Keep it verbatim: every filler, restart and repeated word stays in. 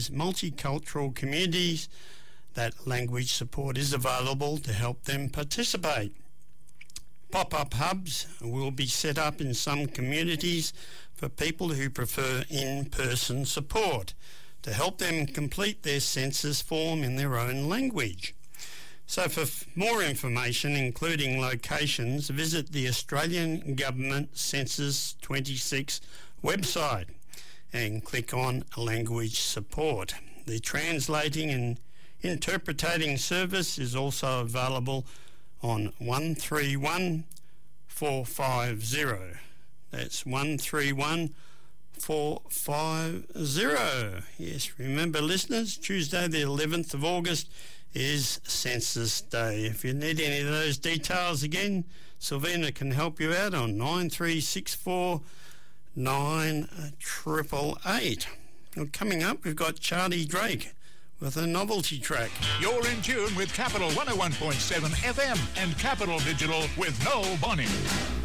multicultural communities that language support is available to help them participate. Pop-up hubs will be set up in some communities for people who prefer in-person support to help them complete their census form in their own language. So for f- more information, including locations, visit the Australian Government Census twenty-six website and click on Language Support. The translating and interpreting service is also available on one three one four five zero. That's one three one four five zero. Yes, remember listeners, Tuesday the eleventh of August is Census Day. If you need any of those details again, Sylvina can help you out on nine three six four nine triple eight. Well, coming up, we've got Charlie Drake with a novelty track. You're in tune with Capital one oh one point seven F M and Capital Digital with Noel Bonnie.